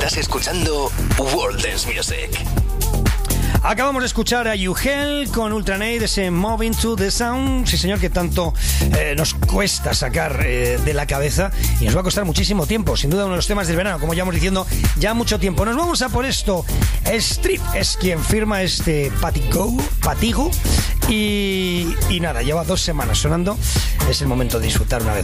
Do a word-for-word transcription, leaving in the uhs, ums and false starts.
Estás escuchando World Dance Music. Acabamos de escuchar a Yuhel con Ultranate, ese Moving to the Sound. Sí, señor, que tanto eh, nos cuesta sacar eh, de la cabeza y nos va a costar muchísimo tiempo. Sin duda uno de los temas del verano, como ya vamos diciendo, ya mucho tiempo. Nos vamos a por esto. Strip es quien firma este Patigo, Patigo y, y nada, lleva dos semanas sonando. Es el momento de disfrutar una vez